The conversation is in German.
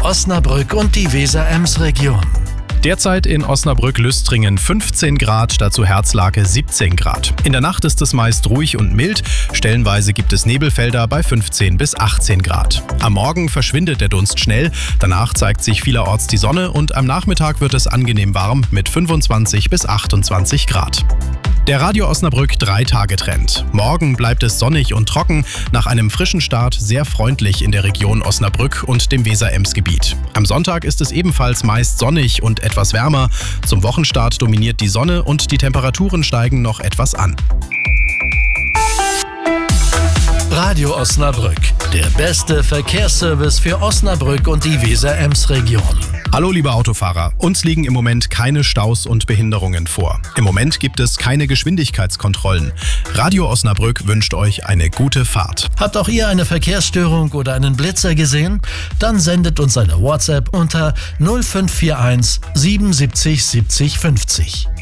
Osnabrück und die Weser-Ems-Region. Derzeit in Osnabrück-Lüstringen 15 Grad, dazu Herzlake 17 Grad. In der Nacht ist es meist ruhig und mild, stellenweise gibt es Nebelfelder bei 15 bis 18 Grad. Am Morgen verschwindet der Dunst schnell, danach zeigt sich vielerorts die Sonne und am Nachmittag wird es angenehm warm mit 25 bis 28 Grad. Der Radio Osnabrück 3-Tage-Trend. Morgen bleibt es sonnig und trocken, nach einem frischen Start sehr freundlich in der Region Osnabrück und dem Weser-Ems-Gebiet. Am Sonntag ist es ebenfalls meist sonnig und etwas wärmer. Zum Wochenstart dominiert die Sonne und die Temperaturen steigen noch etwas an. Radio Osnabrück, der beste Verkehrsservice für Osnabrück und die Weser-Ems-Region. Hallo liebe Autofahrer, uns liegen im Moment keine Staus und Behinderungen vor. Im Moment gibt es keine Geschwindigkeitskontrollen. Radio Osnabrück wünscht euch eine gute Fahrt. Habt auch ihr eine Verkehrsstörung oder einen Blitzer gesehen? Dann sendet uns eine WhatsApp unter 0541 77 70 50.